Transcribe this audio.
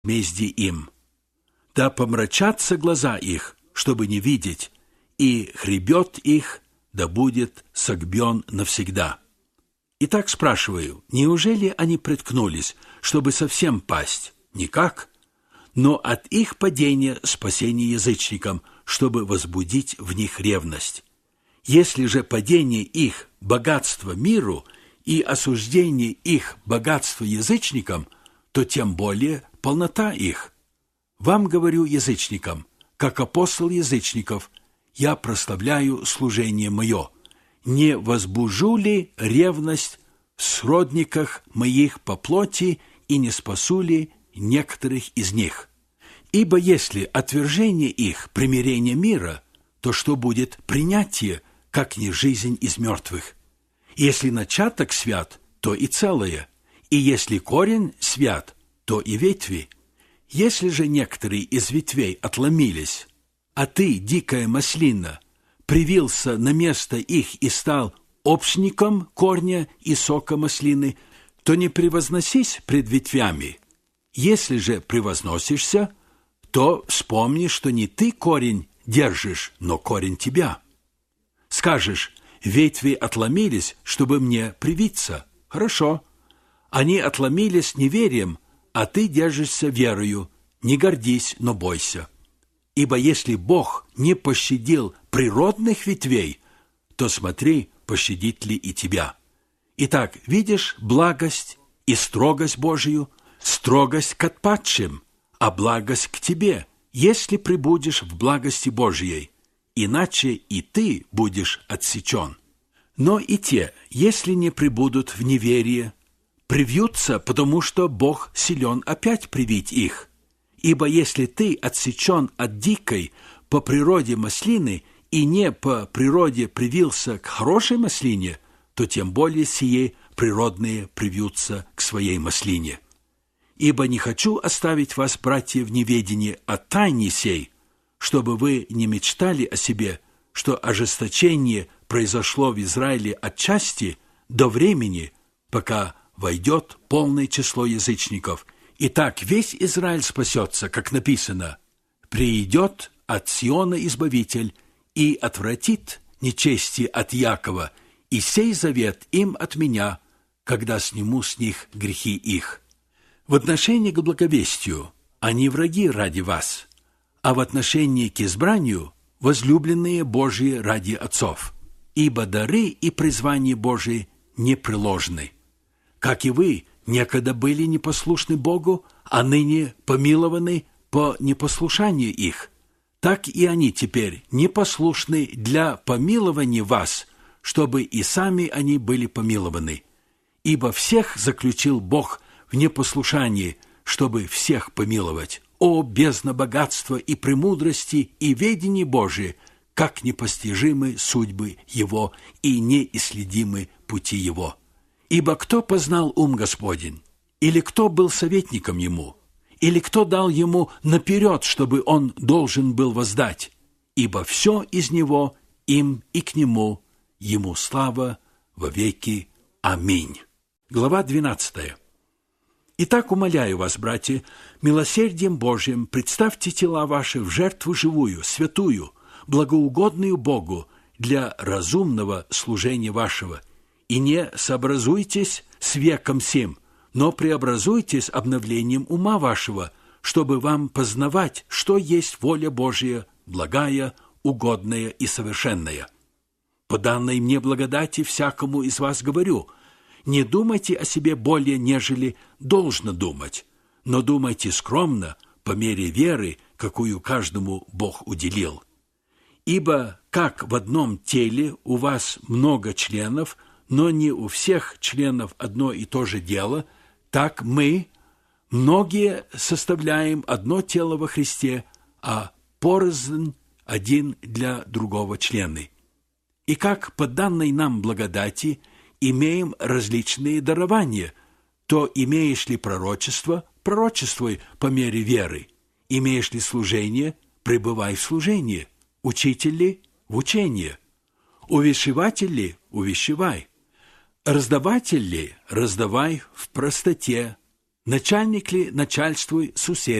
мезди им. Да помрачатся глаза их, чтобы не видеть, и хребет их да будет согбен навсегда. Итак, спрашиваю, неужели они приткнулись, чтобы совсем пасть? Никак. Но от их падения спасение язычникам, чтобы возбудить в них ревность. Если же падение их богатство миру и осуждение их богатства язычникам, то тем более полнота их. Вам говорю, язычникам, как апостол язычников, я прославляю служение мое. Не возбужу ли ревность в сродниках моих по плоти и не спасу ли некоторых из них? Ибо если отвержение их примирение мира, то что будет принятие, как не жизнь из мертвых? Если начаток свят, то и целое, и если корень свят, то и ветви. Если же некоторые из ветвей отломились, а ты, дикая маслина, привился на место их и стал общником корня и сока маслины, то не превозносись пред ветвями. Если же превозносишься, то вспомни, что не ты корень держишь, но корень тебя. Скажешь, ветви отломились, чтобы мне привиться. Хорошо. Они отломились неверием, а ты держишься верою. Не гордись, но бойся. Ибо если Бог не пощадил природных ветвей, то смотри, пощадит ли и тебя. Итак, видишь благость и строгость Божию, строгость к отпадшим, а благость к тебе, если пребудешь в благости Божией, иначе и ты будешь отсечен. Но и те, если не пребудут в неверии, привьются, потому что Бог силен опять привить их. Ибо если ты отсечен от дикой по природе маслины и не по природе привился к хорошей маслине, то тем более сие природные привьются к своей маслине. Ибо не хочу оставить вас, братья, в неведении о тайне сей, чтобы вы не мечтали о себе, что ожесточение произошло в Израиле отчасти до времени, пока войдет полное число язычников. И так весь Израиль спасется, как написано: «Приидет от Сиона Избавитель и отвратит нечестие от Якова, и сей завет им от меня, когда сниму с них грехи их». В отношении к благовестию они враги ради вас, а в отношении к избранию возлюбленные Божии ради отцов, ибо дары и призвания Божии непреложны. Как и вы некогда были непослушны Богу, а ныне помилованы по непослушанию их, так и они теперь непослушны для помилования вас, чтобы и сами они были помилованы. Ибо всех заключил Бог в непослушании, чтобы всех помиловать. О, бездна богатства и премудрости и ведения Божие, как непостижимы судьбы Его и неисследимы пути Его! Ибо кто познал ум Господень? Или кто был советником Ему? Или кто дал Ему наперед, чтобы Он должен был воздать? Ибо все из Него, им и к Нему, Ему слава во веки. Аминь. Глава 12. Итак, умоляю вас, братья, милосердием Божьим представьте тела ваши в жертву живую, святую, благоугодную Богу для разумного служения вашего, и не сообразуйтесь с веком сим, но преобразуйтесь обновлением ума вашего, чтобы вам познавать, что есть воля Божия, благая, угодная и совершенная. По данной мне благодати всякому из вас говорю: не думайте о себе более, нежели должно думать, но думайте скромно, по мере веры, какую каждому Бог уделил. Ибо как в одном теле у вас много членов, но не у всех членов одно и то же дело, так мы, многие, составляем одно тело во Христе, а порознь один для другого члены. И как по данной нам благодати имеем различные дарования, то имеешь ли пророчество, пророчествуй по мере веры, имеешь ли служение, пребывай в служении, учитель ли – в учении, увещеватель ли – увещевай, раздаватель ли – раздавай в простоте, Начальник ли начальствуй сусед?